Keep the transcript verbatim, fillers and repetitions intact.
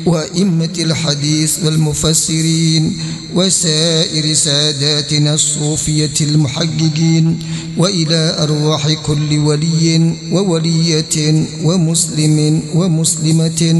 وأئمة الحديث والمفسرين وسائر ساداتنا الصوفية المحققين، وإلى أرواح كل ولي وولية ومسلم ومسلمة